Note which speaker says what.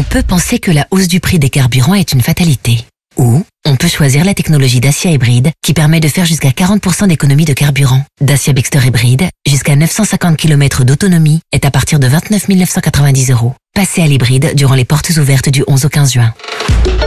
Speaker 1: peut penser que la hausse du prix des carburants est une fatalité. Ou on peut choisir la technologie Dacia Hybride qui permet de faire jusqu'à 40% d'économie de carburant. Dacia Bexter Hybride, jusqu'à 950 km d'autonomie, est à partir de 29 990 €. Passez à l'hybride durant les portes ouvertes du 11 au 15 juin.